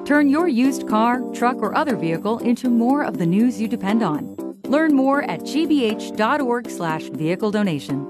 Turn your used car, truck, or other vehicle into more of the news you depend on. Learn more at gbh.org/vehicle donation.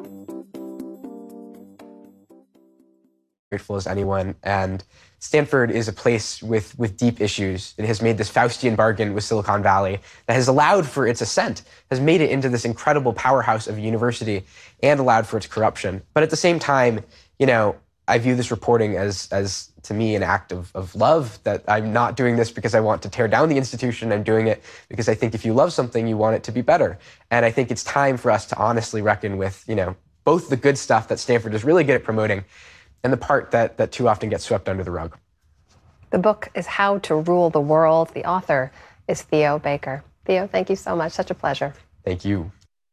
Grateful as anyone, and Stanford is a place with deep issues. It has made this Faustian bargain with Silicon Valley that has allowed for its ascent, has made it into this incredible powerhouse of a university, and allowed for its corruption. But at the same time, I view this reporting as to me, an act of love, that I'm not doing this because I want to tear down the institution. I'm doing it because I think if you love something, you want it to be better. And I think it's time for us to honestly reckon with, both the good stuff that Stanford is really good at promoting and the part that too often gets swept under the rug. The book is How to Rule the World. The author is Theo Baker. Theo, thank you so much. Such a pleasure. Thank you.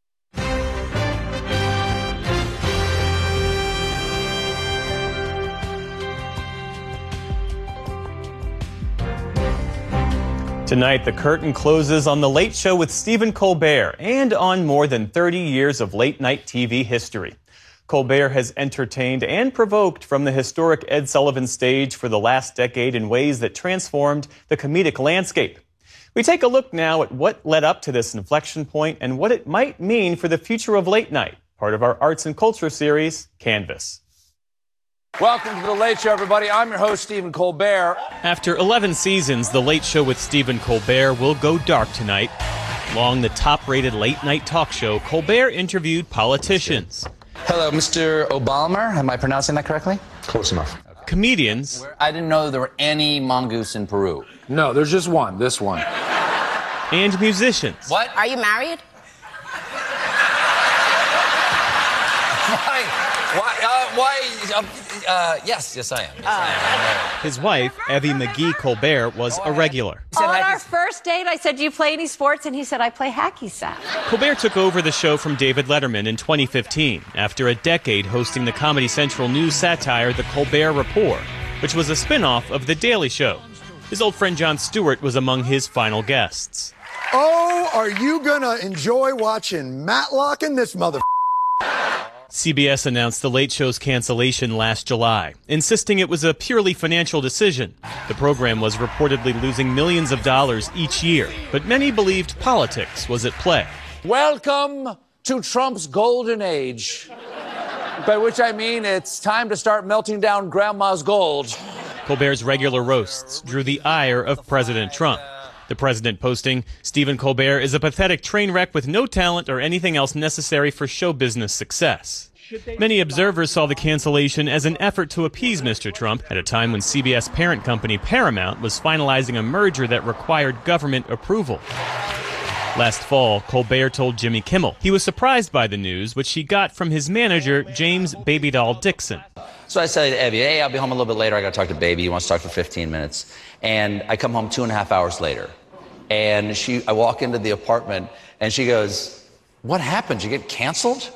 Tonight, the curtain closes on The Late Show with Stephen Colbert and on more than 30 years of late-night TV history. Colbert has entertained and provoked from the historic Ed Sullivan stage for the last decade in ways that transformed the comedic landscape. We take a look now at what led up to this inflection point and what it might mean for the future of late night, part of our arts and culture series, Canvas. Welcome to The Late Show, everybody. I'm your host, Stephen Colbert. After 11 seasons, The Late Show with Stephen Colbert will go dark tonight. Along the top-rated late-night talk show, Colbert interviewed politicians. Hello, Mr. Obama. Am I pronouncing that correctly? Close enough. Comedians. I didn't know there were any mongoose in Peru. No, there's just one. This one. And musicians. What? Are you married? Yes, I am. Yes, I am. His wife, Evie McGee Colbert, was a regular. On our first date, I said, do you play any sports? And he said, I play hacky sack. Colbert took over the show from David Letterman in 2015 after a decade hosting the Comedy Central news satire The Colbert Report, which was a spin-off of The Daily Show. His old friend Jon Stewart was among his final guests. Oh, are you gonna enjoy watching Matlock and this mother... CBS announced The Late Show's cancellation last July, insisting it was a purely financial decision. The program was reportedly losing millions of dollars each year, but many believed politics was at play. Welcome to Trump's golden age, by which I mean it's time to start melting down grandma's gold. Colbert's regular roasts drew the ire of President Trump. The president posting, Stephen Colbert is a pathetic train wreck with no talent or anything else necessary for show business success. Many observers saw the cancellation as an effort to appease Mr. Trump at a time when CBS parent company Paramount was finalizing a merger that required government approval. Last fall, Colbert told Jimmy Kimmel he was surprised by the news, which he got from his manager, James Babydoll Dixon. So I said to Evie, hey, I'll be home a little bit later. I got to talk to Baby. He wants to talk for 15 minutes. And I come home 2.5 hours later. And I walk into the apartment, and she goes, what happened? Did you get canceled?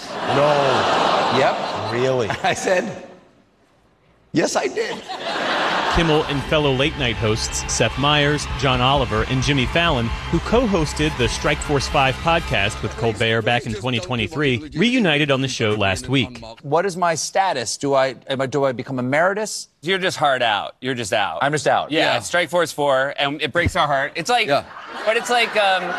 No. Yep. Really? I said, yes, I did. Kimmel and fellow late-night hosts Seth Meyers, John Oliver, and Jimmy Fallon, who co-hosted the Strikeforce 5 podcast with Colbert back in 2023, reunited on the show last week. What is my status? Do I become emeritus? You're just hard out. You're just out. I'm just out. Yeah, Strikeforce 4, and it breaks our heart. It's like, but it's like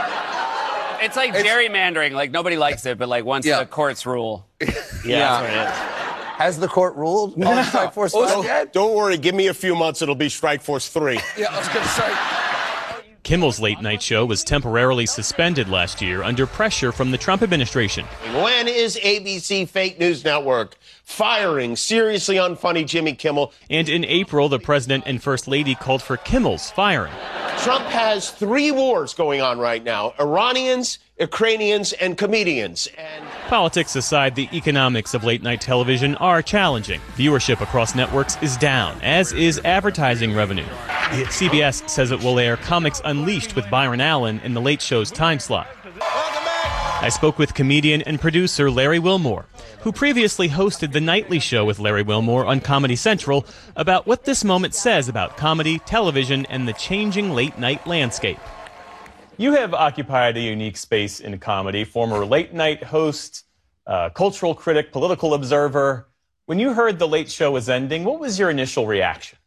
gerrymandering. Like, nobody likes it, but like once the courts rule. That's what it is. Has the court ruled on Strikeforce 5 yet? Don't worry, give me a few months, it'll be Strikeforce 3. Yeah, I was going to say. Kimmel's late-night show was temporarily suspended last year under pressure from the Trump administration. When is ABC Fake News Network firing seriously unfunny Jimmy Kimmel? And in April, the president and first lady called for Kimmel's firing. Trump has 3 wars going on right now: Iranians, Ukrainians, and comedians. And politics aside, the economics of late-night television are challenging. Viewership across networks is down, as is advertising revenue. CBS says it will air Comics Unleashed with Byron Allen in The Late Show's time slot. I spoke with comedian and producer Larry Wilmore, who previously hosted The Nightly Show with Larry Wilmore on Comedy Central, about what this moment says about comedy, television, and the changing late-night landscape. You have occupied a unique space in comedy, former late-night host, cultural critic, political observer. When you heard The Late Show was ending, what was your initial reaction?